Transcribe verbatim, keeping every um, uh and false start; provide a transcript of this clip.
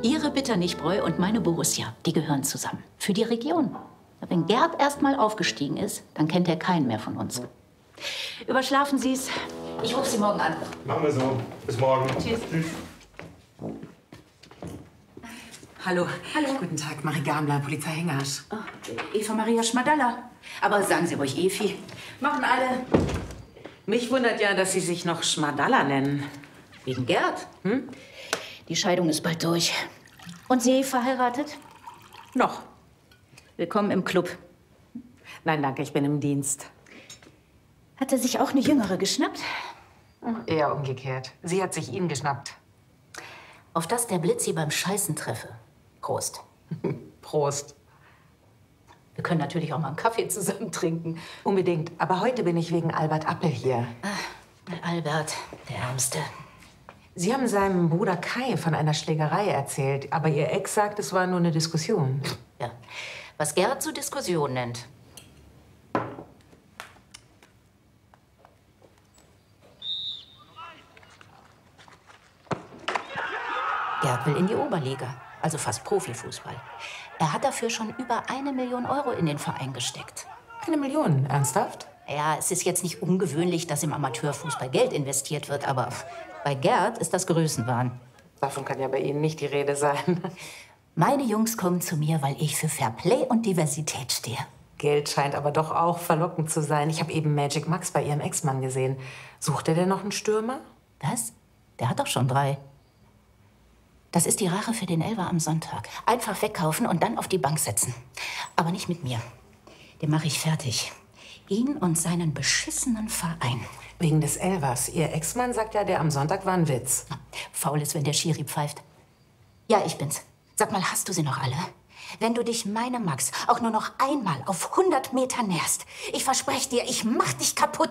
Ihre Bitternichtbräu und meine Borussia, die gehören zusammen. Für die Region. Wenn Gerd erst mal aufgestiegen ist, dann kennt er keinen mehr von uns. Überschlafen Sie es. Ich rufe Sie morgen an. Machen wir so. Bis morgen. Tschüss. Tschüss. Hallo. Hallo. Guten Tag, Marie Gamler, Polizei Hengasch. Oh, Eva Maria Schmadalla. Aber sagen Sie ruhig Efi. Machen alle. Mich wundert ja, dass Sie sich noch Schmadalla nennen. Wegen Gerd. Hm? Die Scheidung ist bald durch. Und Sie verheiratet? Noch. Willkommen im Club. Nein, danke, ich bin im Dienst. Hat er sich auch eine Jüngere geschnappt? Eher umgekehrt. Sie hat sich ihn geschnappt. Auf dass der Blitz Sie beim Scheißen treffe. Prost. Prost. Wir können natürlich auch mal einen Kaffee zusammen trinken. Unbedingt. Aber heute bin ich wegen Albert Appel hier. Ach, der Albert, der Ärmste. Sie haben seinem Bruder Kai von einer Schlägerei erzählt. Aber Ihr Ex sagt, es war nur eine Diskussion. Ja. Was Gerd so Diskussion nennt. Gerd will in die Oberliga, also fast Profifußball. Er hat dafür schon über eine Million Euro in den Verein gesteckt. Eine Million? Ernsthaft? Ja, es ist jetzt nicht ungewöhnlich, dass im Amateurfußball Geld investiert wird, aber bei Gerd ist das Größenwahn. Davon kann ja bei Ihnen nicht die Rede sein. Meine Jungs kommen zu mir, weil ich für Fairplay und Diversität stehe. Geld scheint aber doch auch verlockend zu sein. Ich habe eben Magic Max bei Ihrem Ex-Mann gesehen. Sucht er denn noch einen Stürmer? Was? Der hat doch schon drei. Das ist die Rache für den Elfer am Sonntag. Einfach wegkaufen und dann auf die Bank setzen. Aber nicht mit mir. Den mache ich fertig. Ihn und seinen beschissenen Verein. Wegen des Elvers. Ihr Ex-Mann sagt ja, der am Sonntag war ein Witz. Faul ist, wenn der Schiri pfeift. Ja, ich bin's. Sag mal, hast du sie noch alle? Wenn du dich meinem Max auch nur noch einmal auf hundert Meter näherst, ich verspreche dir, ich mach dich kaputt.